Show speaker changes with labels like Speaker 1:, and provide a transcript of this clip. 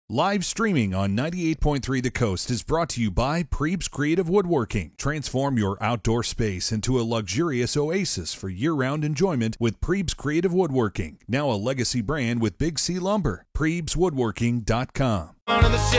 Speaker 1: Live streaming on 98.3 The Coast is brought to you by Prebes Creative Woodworking. Transform your outdoor space into a luxurious oasis for year-round enjoyment with Prebes Creative Woodworking. Now a legacy brand with Big C Lumber. PrebesWoodworking.com.
Speaker 2: On the